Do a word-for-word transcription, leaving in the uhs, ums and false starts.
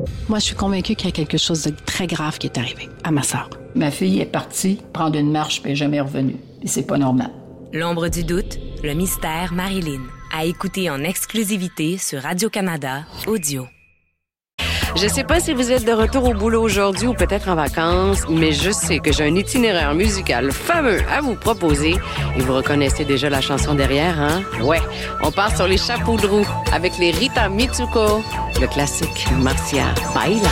Moi, je suis convaincue qu'il y a quelque chose de très grave qui est arrivé à ma sœur. Ma fille est partie prendre une marche puis elle n'est jamais revenue. Et c'est pas normal. L'ombre du doute, le mystère Marilyn. À écouter en exclusivité sur Radio-Canada Audio. Je sais pas si vous êtes de retour au boulot aujourd'hui ou peut-être en vacances, mais je sais que j'ai un itinéraire musical fameux à vous proposer. Et vous reconnaissez déjà la chanson derrière, hein? Ouais, on part sur les chapeaux de roue avec les Rita Mitsuko, le classique Marcia Baila.